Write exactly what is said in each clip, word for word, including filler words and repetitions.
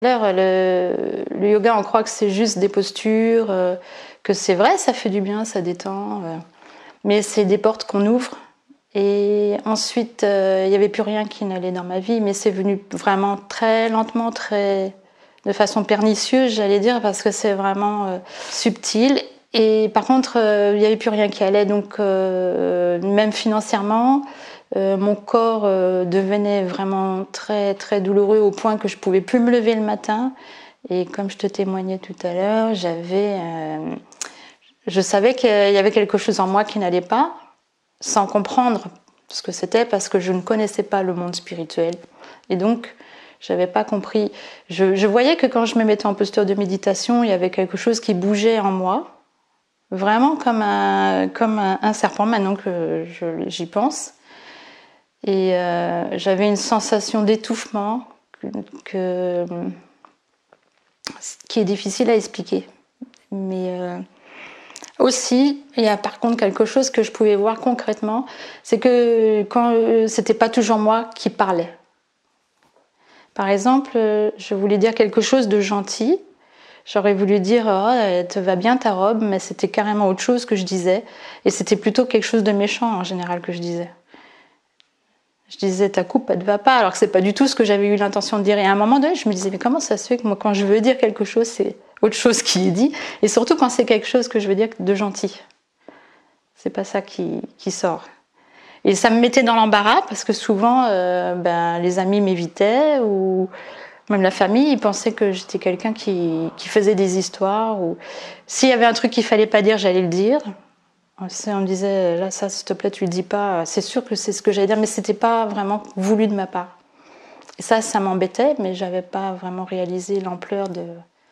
D'ailleurs, le, le yoga, on croit que c'est juste des postures, euh, que c'est vrai, ça fait du bien, ça détend, euh, mais c'est des portes qu'on ouvre. Et ensuite, euh, il n'y avait plus rien qui n'allait dans ma vie, mais c'est venu vraiment très lentement, très, de façon pernicieuse, j'allais dire, parce que c'est vraiment euh, subtil. Et par contre, euh, il n'y avait plus rien qui allait, donc euh, même financièrement, euh, mon corps euh, devenait vraiment très très douloureux au point que je pouvais plus me lever le matin. Et comme je te témoignais tout à l'heure, j'avais, euh, je savais qu'il y avait quelque chose en moi qui n'allait pas, sans comprendre ce que c'était, parce que je ne connaissais pas le monde spirituel. Et donc, je n'avais pas compris. Je, je voyais que quand je me mettais en posture de méditation, il y avait quelque chose qui bougeait en moi, vraiment comme un, comme un, un serpent, maintenant que je, j'y pense. Et euh, j'avais une sensation d'étouffement que, que, qui est difficile à expliquer. Mais euh, aussi, il y a par contre quelque chose que je pouvais voir concrètement, c'est que quand euh, c'était pas toujours moi qui parlais. Par exemple, euh, je voulais dire quelque chose de gentil. J'aurais voulu dire oh, elle te va bien ta robe, mais c'était carrément autre chose que je disais. Et c'était plutôt quelque chose de méchant en général que je disais. Je disais ta coupe, elle te va pas, alors que c'est pas du tout ce que j'avais eu l'intention de dire. Et à un moment donné, je me disais mais comment ça se fait que moi, quand je veux dire quelque chose, c'est autre chose qui est dit, et surtout quand c'est quelque chose que je veux dire de gentil. C'est pas ça qui, qui sort. Et ça me mettait dans l'embarras parce que souvent, euh, ben, les amis m'évitaient ou même la famille, ils pensaient que j'étais quelqu'un qui, qui faisait des histoires. Ou s'il y avait un truc qu'il fallait pas dire, j'allais le dire. On me disait là, ça, s'il te plaît, tu le dis pas. C'est sûr que c'est ce que j'allais dire, mais c'était pas vraiment voulu de ma part. Et ça, ça m'embêtait, mais j'avais pas vraiment réalisé l'ampleur de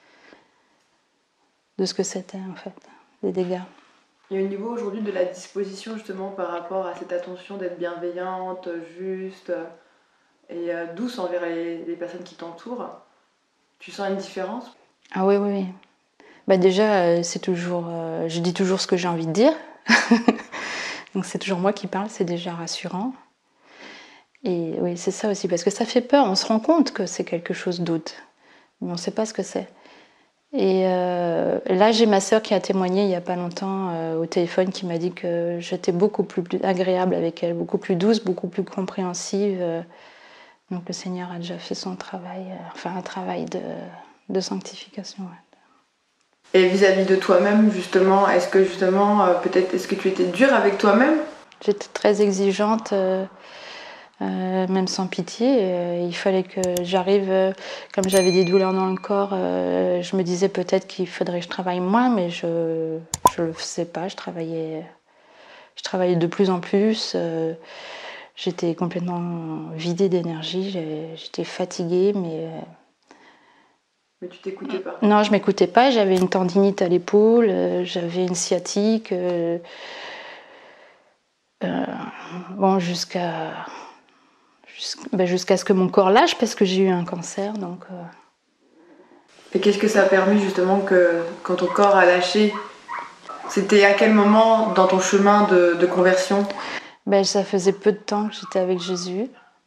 de ce que c'était en fait, des dégâts. Il y a au niveau aujourd'hui de la disposition justement par rapport à cette attention d'être bienveillante, juste et douce envers les, les personnes qui t'entourent. Tu sens une différence? Ah oui, oui, oui. Bah déjà, c'est toujours, euh, je dis toujours ce que j'ai envie de dire. Donc c'est toujours moi qui parle, c'est déjà rassurant. Et oui, c'est ça aussi, parce que ça fait peur. On se rend compte que c'est quelque chose d'autre, mais on ne sait pas ce que c'est. Et euh, là, j'ai ma sœur qui a témoigné il n'y a pas longtemps euh, au téléphone, qui m'a dit que j'étais beaucoup plus agréable avec elle, beaucoup plus douce, beaucoup plus compréhensive. Donc le Seigneur a déjà fait son travail, euh, enfin un travail de, de sanctification. Ouais. Et vis-à-vis de toi-même, justement, est-ce que justement, euh, peut-être, est-ce que tu étais dure avec toi-même? J'étais très exigeante. Euh, Euh, même sans pitié, euh, il fallait que j'arrive, euh, comme j'avais des douleurs dans le corps, euh, je me disais peut-être qu'il faudrait que je travaille moins, mais je je le faisais pas, je travaillais, je travaillais de plus en plus, euh, j'étais complètement vidée d'énergie, j'étais fatiguée, mais... Euh, mais tu t'écoutais pas? Non, je m'écoutais pas, j'avais une tendinite à l'épaule, euh, j'avais une sciatique, euh, euh, bon, jusqu'à... jusqu'à ce que mon corps lâche, parce que j'ai eu un cancer, donc... Euh... Et qu'est-ce que ça a permis justement que quand ton corps a lâché? C'était à quel moment dans ton chemin de, de conversion? Ben, ça faisait peu de temps que j'étais avec Jésus.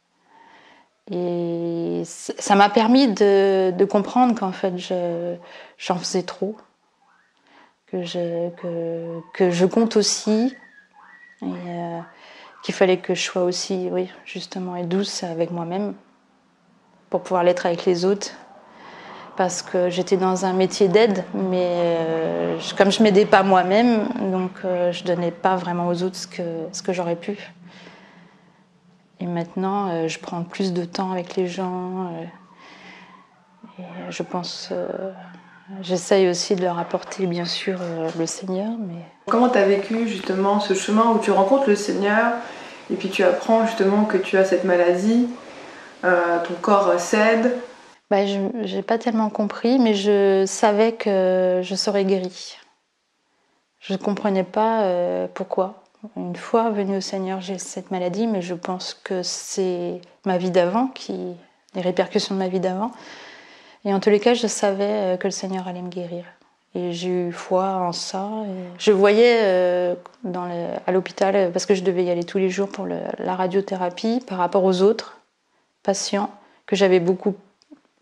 Et ça m'a permis de, de comprendre qu'en fait, je, j'en faisais trop. Que je, que, que je compte aussi. Et euh, qu'il fallait que je sois aussi, oui, justement, et douce avec moi-même pour pouvoir l'être avec les autres. Parce que j'étais dans un métier d'aide, mais euh, comme je ne m'aidais pas moi-même, donc euh, je ne donnais pas vraiment aux autres ce que, ce que j'aurais pu. Et maintenant, euh, je prends plus de temps avec les gens. Euh, et je pense, euh, j'essaye aussi de leur apporter, bien sûr, euh, le Seigneur. Mais... Comment tu as vécu justement ce chemin où tu rencontres le Seigneur et puis tu apprends justement que tu as cette maladie, euh, ton corps cède? Bah, je n'ai pas tellement compris, mais je savais que je serais guérie. Je ne comprenais pas euh, pourquoi. Une fois venue au Seigneur, j'ai cette maladie, mais je pense que c'est ma vie d'avant, qui, les répercussions de ma vie d'avant. Et en tous les cas, je savais que le Seigneur allait me guérir. Et j'ai eu foi en ça. Et je voyais euh, dans le, à l'hôpital, parce que je devais y aller tous les jours pour le, la radiothérapie, par rapport aux autres patients, que j'avais beaucoup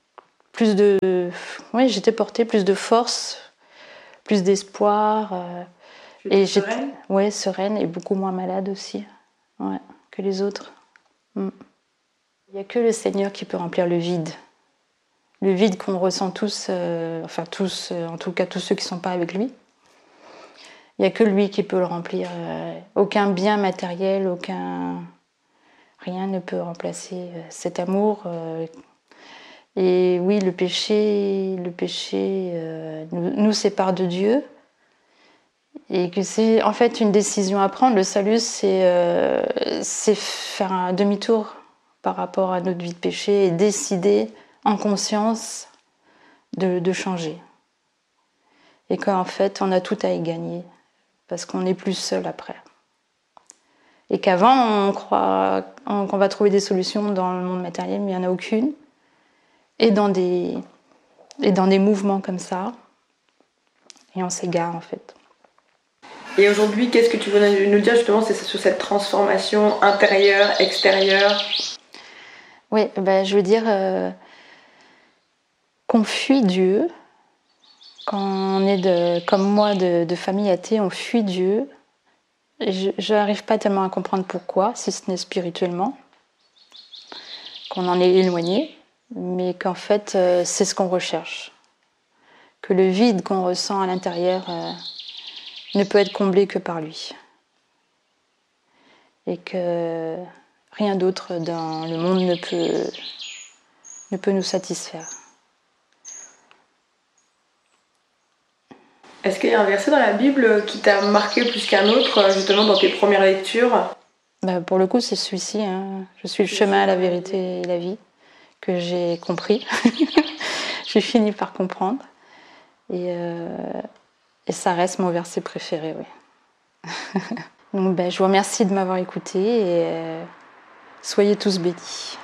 plus de, oui, j'étais portée plus de force, plus d'espoir. Euh, et j'étais sereine. Ouais, sereine et beaucoup moins malade aussi, ouais, que les autres. Mm. Il n'y a que le Seigneur qui peut remplir le vide. Le vide qu'on ressent tous, euh, enfin tous, euh, en tout cas tous ceux qui ne sont pas avec lui. Il n'y a que lui qui peut le remplir. Euh, aucun bien matériel, aucun... rien ne peut remplacer euh, cet amour. Euh, et oui, le péché, le péché euh, nous, nous sépare de Dieu. Et que c'est en fait une décision à prendre. Le salut, c'est euh, c'est faire un demi-tour par rapport à notre vie de péché et décider en conscience de, de changer. Et qu'en fait, on a tout à y gagner, parce qu'on n'est plus seul après. Et qu'avant, on croit qu'on va trouver des solutions dans le monde matériel, mais il n'y en a aucune. Et dans des, et dans des mouvements comme ça, et on s'égare en fait. Et aujourd'hui, qu'est-ce que tu veux nous dire justement c'est sur cette transformation intérieure, extérieure? Oui, ben, je veux dire euh, qu'on fuit Dieu. Quand on est de, comme moi de, de famille athée, on fuit Dieu. Je n'arrive pas tellement à comprendre pourquoi, si ce n'est spirituellement, qu'on en est éloigné, mais qu'en fait, euh, c'est ce qu'on recherche. Que le vide qu'on ressent à l'intérieur euh, ne peut être comblé que par lui. Et que rien d'autre dans le monde ne peut, ne peut nous satisfaire. Est-ce qu'il y a un verset dans la Bible qui t'a marqué plus qu'un autre, justement dans tes premières lectures? Bah, pour le coup, c'est celui-ci. Hein. Je suis le chemin, la vérité et la vie, que j'ai compris. J'ai fini par comprendre. Et, euh, et ça reste mon verset préféré, oui. Donc, bah, je vous remercie de m'avoir écouté et euh, soyez tous bénis.